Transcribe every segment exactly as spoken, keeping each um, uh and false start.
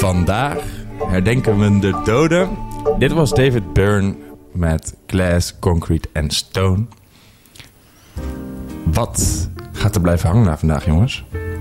Vandaag herdenken we de doden. Dit was David Byrne met Glass, Concrete and Stone. Wat gaat er blijven hangen na vandaag, jongens?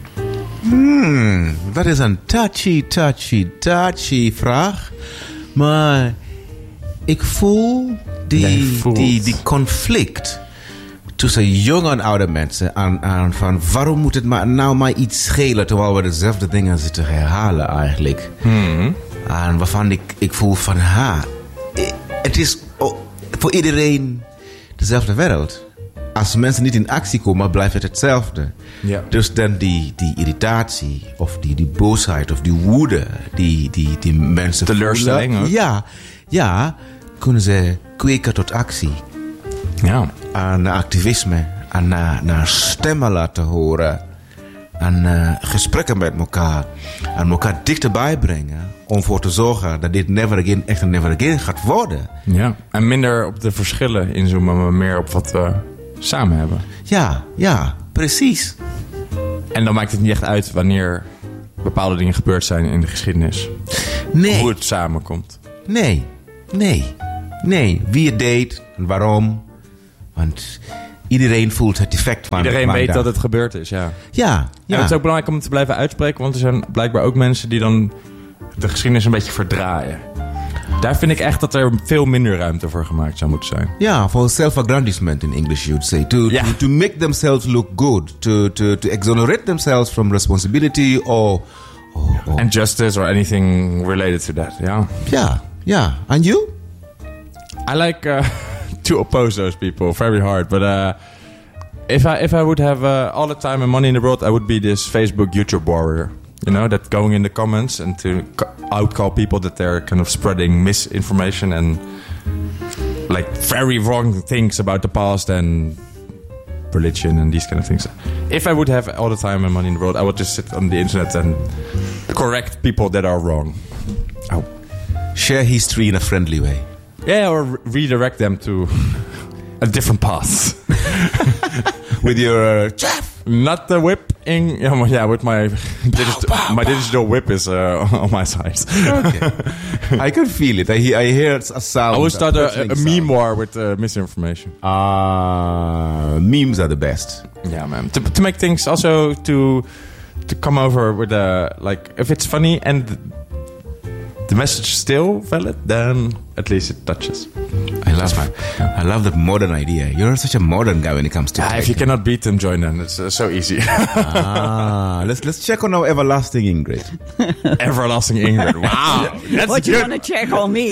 Hmm, dat is een touchy, touchy, touchy vraag. Maar ik voel die, die, die conflict tussen jonge en oude mensen. Aan, aan van waarom moet het maar, nou maar iets schelen terwijl we dezelfde dingen zitten herhalen eigenlijk. Hmm. En waarvan ik, ik voel van ha, het is voor iedereen dezelfde wereld. Als mensen niet in actie komen, blijft het hetzelfde. Ja. Dus dan die, die irritatie, of die, die boosheid, of die woede, die, die, die mensen teleurstelling voelen. Ja, ja, kunnen ze kweken tot actie. Ja. Aan activisme, aan naar, naar stemmen laten horen. Aan uh, gesprekken met elkaar. Aan elkaar dichterbij brengen. Om voor te zorgen dat dit never again echt een never again gaat worden. Ja, en minder op de verschillen inzoomen, maar meer op wat we samen hebben. Ja, ja, precies. En dan maakt het niet echt uit wanneer bepaalde dingen gebeurd zijn in de geschiedenis. Nee. Hoe het samenkomt. Nee, nee, nee. Wie het deed en waarom. Want iedereen voelt het effect van... Iedereen weet dag. dat het gebeurd is, ja. Ja, ja. En het is ook belangrijk om het te blijven uitspreken, want er zijn blijkbaar ook mensen die dan de geschiedenis een beetje verdraaien. Daar vind ik echt dat er veel minder ruimte voor gemaakt zou moeten zijn. Ja, for self-aggrandizement in English you'd say. To, Ja. to, to make themselves look good. To, to, to exonerate themselves from responsibility or... or, or And justice or anything related to that, ja. Ja, ja. And you? I like uh, to oppose those people very hard, but uh, if I if I would have uh, all the time and money in the world, I would be this Facebook YouTube warrior. You know, that going in the comments and to outcall people that they're kind of spreading misinformation and like very wrong things about the past and religion and these kind of things. If I would have all the time and money in the world, I would just sit on the internet and correct people that are wrong. Oh. Share history in a friendly way. Yeah, or re- redirect them to a different path. With your uh, chaff. Not the whip in... Yeah, well, yeah with my digital, pow, my pow. digital whip is uh, on my side. Okay. I can feel it. I, he- I hear a sound. I will start a, hurtling a sound. meme war with uh, misinformation. Uh, memes are the best. Yeah, man. To, to make things also to to come over with a... Like, if it's funny and the message is still valid, then at least it touches. I love that. I love that modern idea. You're such a modern guy when it comes to Yeah, tech. if you cannot beat them, join them. It's uh, so easy. Ah, let's let's check on our everlasting Ingrid. Everlasting Ingrid. Wow. That's What good. you want to check on me?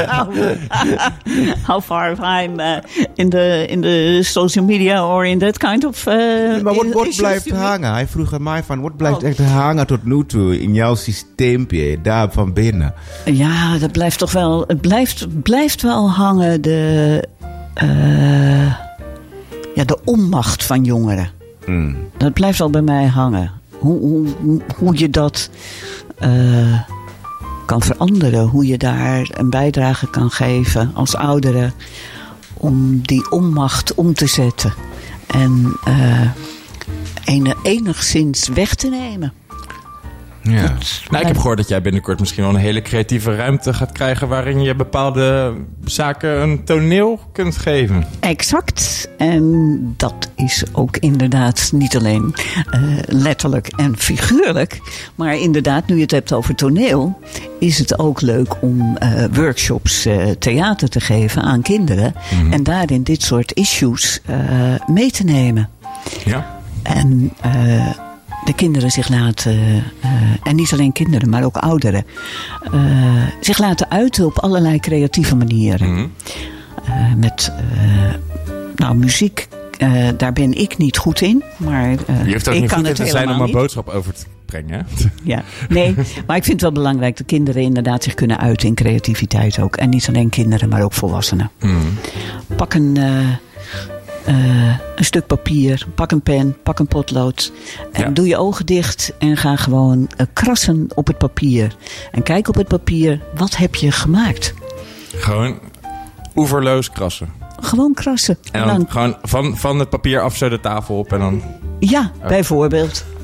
How far I'm uh, in the in the social media or in that kind of. Uh, Maar wat, wat issues blijft you mean? hangen? Hij vroeg aan mij van, wat blijft Oh. echt hangen tot nu toe in jouw systeempje, daar van binnen? Ja, dat blijft toch wel. Het blijft, blijft wel hangen de. Uh, ja, de onmacht van jongeren. Mm. Dat blijft wel bij mij hangen. Hoe, hoe, hoe je dat uh, kan veranderen. Hoe je daar een bijdrage kan geven als ouderen. Om die onmacht om te zetten. En uh, ene, enigszins weg te nemen. Ja. Nou, ik heb gehoord dat jij binnenkort misschien wel een hele creatieve ruimte gaat krijgen waarin je bepaalde zaken een toneel kunt geven. Exact. En dat is ook inderdaad niet alleen uh, letterlijk en figuurlijk. Maar inderdaad, nu je het hebt over toneel, is het ook leuk om uh, workshops uh, theater te geven aan kinderen. Mm-hmm. En daarin dit soort issues uh, mee te nemen. Ja. En uh, de kinderen zich laten, uh, en niet alleen kinderen, maar ook ouderen, uh, zich laten uiten op allerlei creatieve manieren. Mm-hmm. Uh, met uh, nou, muziek, uh, daar ben ik niet goed in, maar uh, je hoeft ook ik niet kan goed het in te zijn om een niet. boodschap over te brengen. Ja, nee, maar ik vind het wel belangrijk dat kinderen inderdaad zich kunnen uiten in creativiteit ook. En niet alleen kinderen, maar ook volwassenen. Mm. Pak een... Uh, Uh, een stuk papier, pak een pen, pak een potlood. En ja. doe je ogen dicht en ga gewoon uh, krassen op het papier. En kijk op het papier, wat heb je gemaakt? Gewoon oeverloos krassen. Gewoon krassen. En dan, en dan gewoon van, van het papier af zo de tafel op en dan... Ja, oh. bijvoorbeeld.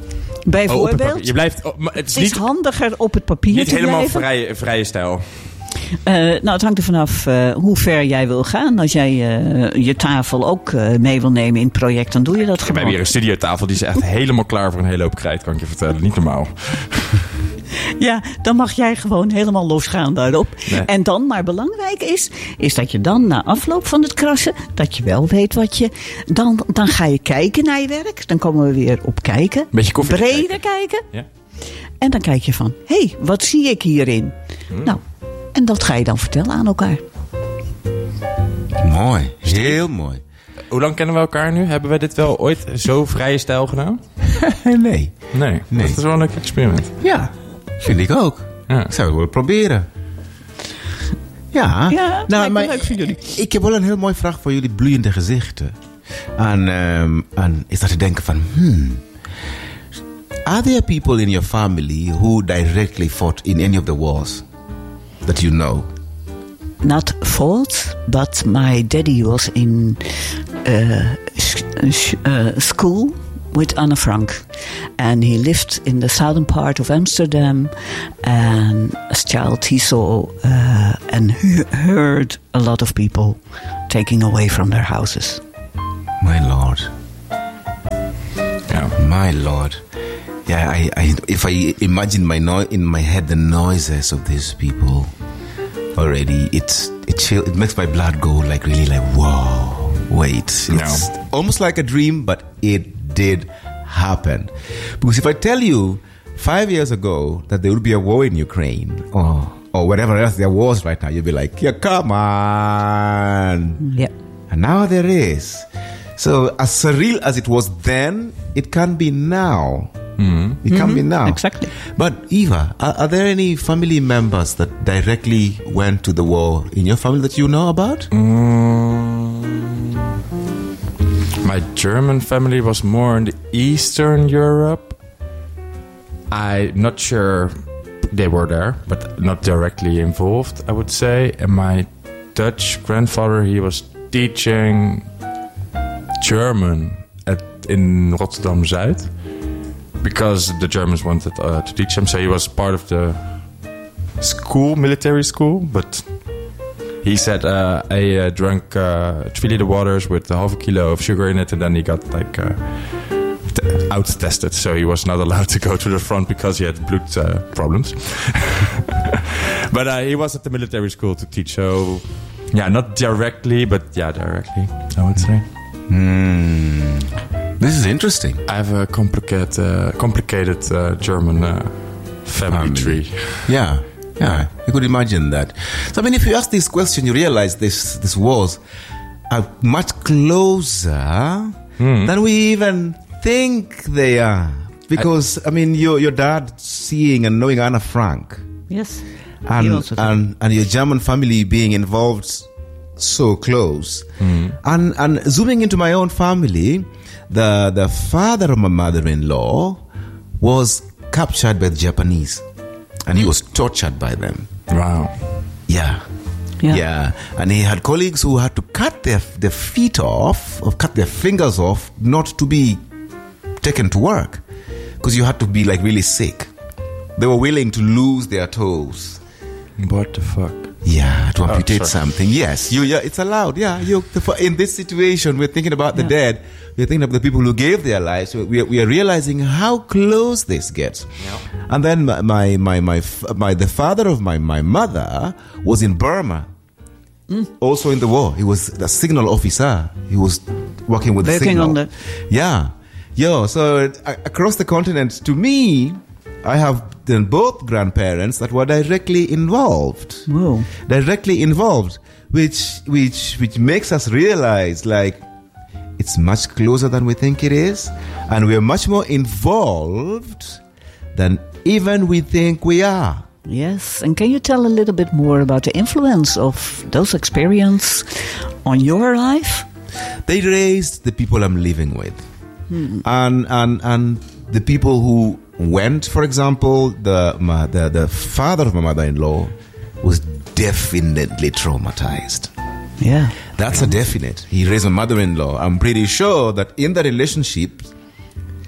Bijvoorbeeld. Oh, je blijft, oh, maar het is, het is niet, handiger op het papier niet te helemaal blijven. vrije, vrije stijl. Uh, nou, het hangt er vanaf uh, hoe ver jij wil gaan. Als jij uh, je tafel ook uh, mee wil nemen in het project, dan doe je dat We gewoon. hebben hier een studiotafel, die is echt helemaal klaar voor een hele hoop krijt, kan ik je vertellen. Niet normaal. Ja, dan mag jij gewoon helemaal losgaan daarop. Nee. En dan, maar belangrijk is, is dat je dan na afloop van het krassen, dat je wel weet wat je... Dan, dan ga je kijken naar je werk. Dan komen we weer op kijken. Beetje koffie Breder kijken. kijken. Ja. En dan kijk je van, hé, hey, wat zie ik hierin? Hmm. Nou, en dat ga je dan vertellen aan elkaar. Mooi, heel mooi. Hoe lang kennen we elkaar nu? Hebben wij dit wel ooit zo vrije stijl gedaan? nee. Nee, nee. Dat is wel een leuk experiment. Ja, vind ik ook. Ja. Ik zou het wel proberen. Ja, ja nou, maar leuk voor jullie. Ik heb wel een heel mooie vraag voor jullie bloeiende gezichten. En, um, en is dat te denken van... Hmm, are there people in your family who directly fought in any of the wars that you know? Not fought, but my daddy was in uh, sh- sh- uh, school with Anne Frank. And he lived in the southern part of Amsterdam. And as a child he saw uh, and he heard a lot of people taking away from their houses. My Lord. Ja. My Lord. Yeah, I, I, if I imagine my no- in my head the noises of these people... Already, it's it chill. It makes my blood go like really like whoa. Wait, it's No. almost like a dream, but it did happen. Because if I tell you five years ago that there would be a war in Ukraine or or whatever else there was right now, you'd be like, yeah, come on. Yeah. And now there is. So as surreal as it was then, it can be now. Mm-hmm. It can mm-hmm. be now. Exactly. But Eva, are, are there any family members that directly went to the war in your family that you know about? Mm, my German family was more in the Eastern Europe. I'm not sure they were there, but not directly involved, I would say. And my Dutch grandfather, he was teaching German at in Rotterdam-Zuid. Because the Germans wanted uh, to teach him. So he was part of the school, military school. But he said uh, I uh, drank uh, twee liter waters with half a kilo of sugar in it. And then he got like uh, t- out-tested. So he was not allowed to go to the front because he had blood uh, problems. But uh, he was at the military school to teach. So yeah, not directly, but yeah, directly, I would say. Hmm. This is interesting. I have a complicated, uh, complicated uh, German uh, family, family tree. Yeah, yeah, you could imagine that. So I mean, if you ask this question, you realize this these wars are much closer mm. than we even think they are. Because I, I mean, your your dad seeing and knowing Anna Frank. Yes. And and, and your German family being involved so close. Mm. And and zooming into my own family. The the father of my mother-in-law was captured by the Japanese, and he was tortured by them. Wow. Yeah. Yeah. Yeah. And he had colleagues who had to cut their their feet off, or cut their fingers off, not to be taken to work, because you had to be like really sick. They were willing to lose their toes. What the fuck? Yeah, to amputate oh, something. Yes, you. Yeah, it's allowed. Yeah, you. In this situation, we're thinking about the yeah. dead. We're thinking of the people who gave their lives. We are, we are realizing how close this gets. Yeah. And then my my my my, my the father of my, my mother was in Burma, mm. also in the war. He was the signal officer. He was working with the Working signal. on the yeah, yo. So uh, across the continent, to me, I have then both grandparents that were directly involved. Whoa. Directly involved, which which which makes us realize like it's much closer than we think it is, and we are much more involved than even we think we are. Yes, and can you tell a little bit more about the influence of those experiences on your life? They raised the people I'm living with, hmm. and and and the people who went. For example, the my, the the father of my mother-in-law was definitely traumatized. Yeah. That's a definite. He raised my mother-in-law. I'm pretty sure that in the relationship,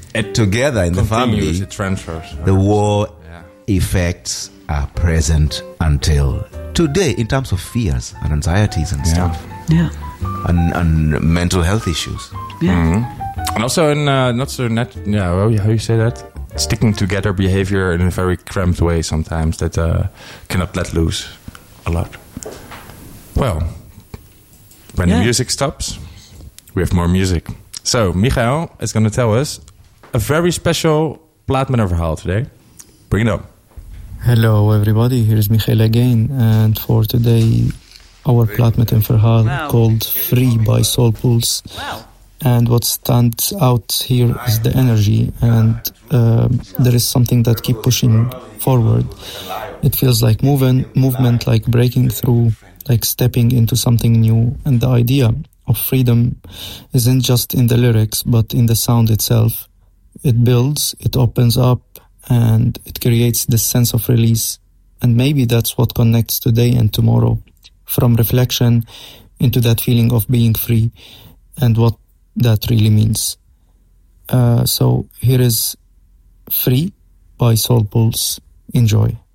it together in the family, it transfers. the war yeah. effects are present until today in terms of fears and anxieties and yeah. stuff. Yeah. And, and mental health issues. Yeah. Mm-hmm. And also in uh, not so net, yeah, how you, how you say that? Sticking together behavior in a very cramped way sometimes that uh, cannot let loose a lot. Well, when yeah. the music stops, we have more music. So, Michael is going to tell us a very special plaat met een verhaal today. Bring it up. Hello everybody, here is Michael again, and for today our plaat met een verhaal wow. called Free by Soul Pulse. Wow. And what stands out here is the energy, and uh, there is something that keeps pushing forward. It feels like movement, movement, like breaking through, like stepping into something new. And the idea of freedom isn't just in the lyrics, but in the sound itself. It builds, it opens up, and it creates this sense of release. And maybe that's what connects today and tomorrow, from reflection into that feeling of being free and what that really means. Uh, so here is Free by Soul Pulse. Enjoy.